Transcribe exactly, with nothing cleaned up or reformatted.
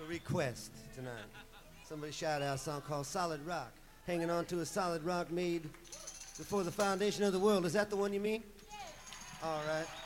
a request tonight. Somebody shout out a song called Solid Rock. Hanging on to a solid rock made before the foundation of the world. Is that the one you mean? All right.